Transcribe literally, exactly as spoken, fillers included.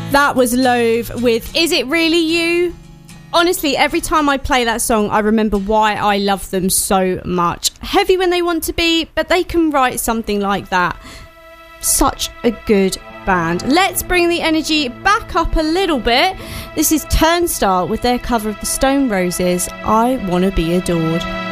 That was Loathe with Is It Really You? Honestly, every time I play that song, I remember why I love them so much. Heavy when they want to be, but they can write something like that. Such a good band. Let's bring the energy back up a little bit. This is Turnstile with their cover of the Stone Roses, I Wanna Be Adored.